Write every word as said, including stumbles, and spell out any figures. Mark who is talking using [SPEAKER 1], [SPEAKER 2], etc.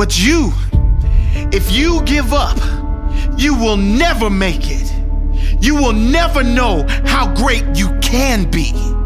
[SPEAKER 1] But you, if you give up, you will never make it. You will never know how great you can be.